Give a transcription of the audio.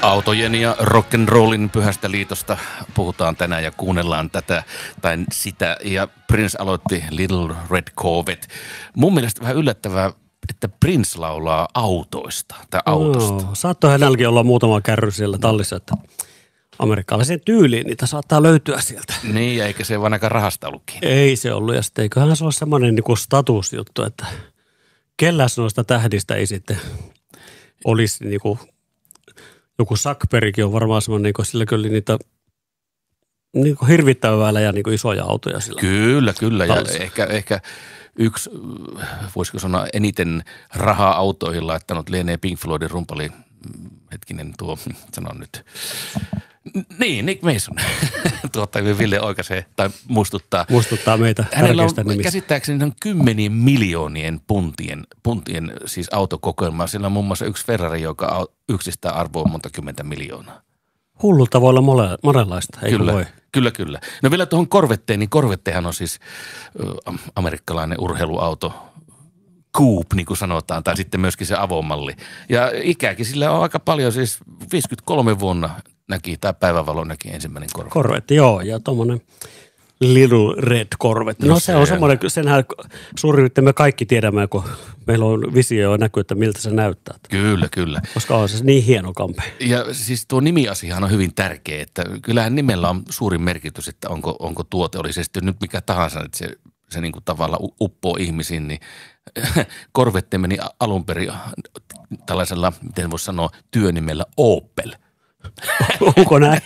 Autojen ja rock'n'rollin pyhästä liitosta puhutaan tänään ja kuunnellaan tätä tai sitä. Ja Prince aloitti Little Red Corvette. Mun mielestä vähän yllättävää, että Prince laulaa autoista tai autosta. No, saattoi hänelläkin olla muutama kärry siellä tallissa, että amerikkalaisen tyyliin niitä saattaa löytyä sieltä. Niin, ja eikä se vaan aika rahasta ollut kiinni. Ei se ollut, ja sitten eiköhän se ole semmoinen niin kuin statusjuttu, että kelläs noista tähdistä ei sitten olisi niin kuin, joku Sackbergkin on varmaan semmoinen, niin kuin, sillä kyllä niitä niin kuin hirvittävällä ja niin kuin isoja autoja sillä. Kyllä, ja ehkä yksi, voisiko sanoa eniten rahaa autoihin laittanut lienee Pink Floydin rumpali, sanon nyt. Niin, Nick Mason. Ville oikaisee tai muistuttaa. Muistuttaa meitä hänellä on nimistä. Käsittääkseni on 10 miljoonien puntien siis autokokoelma. Sillä on muun muassa yksi Ferrari, joka yksistään arvoa monta 10 miljoonaa. Hullulta voi olla monenlaista, eikö voi? Kyllä. No vielä tuohon Corvetteen, niin Corvettehan on siis amerikkalainen urheiluauto. Coupe, niin kuin sanotaan, tai sitten myöskin se avomalli. Ja ikäkin sillä on aika paljon, siis 53 vuonna näki, tai päivänvalo näki ensimmäinen Corvette. Corvette, joo, ja tuommoinen Little Red Corvette. No se on semmoinen, senhän suurin piirtein me kaikki tiedämme, kun meillä on visio ja näkyy, että miltä se näyttää. Kyllä. Koska on se niin hieno kampe. Ja siis tuo nimiasiahan on hyvin tärkeä, että kyllähän nimellä on suurin merkitys, että onko tuote, oli se sitten nyt mikä tahansa, että se niin kuin tavallaan uppoo ihmisiin, niin Corvette meni alun perin tällaisella, miten voisi sanoa, työnimellä Opel. Onko näin?